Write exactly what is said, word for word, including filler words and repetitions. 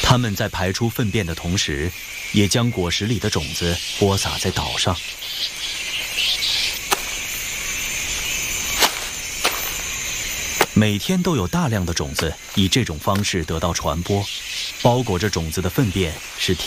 它们在排出粪便的同时，也将果实里的种子播撒在岛上。每天都有大量的种子以这种方式得到传播，包裹着种子的粪便是天